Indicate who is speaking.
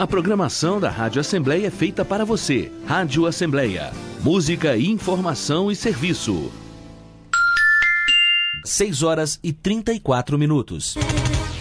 Speaker 1: A programação da Rádio Assembleia é feita para você. Rádio Assembleia. Música, informação e serviço.
Speaker 2: 6 horas e 34 minutos.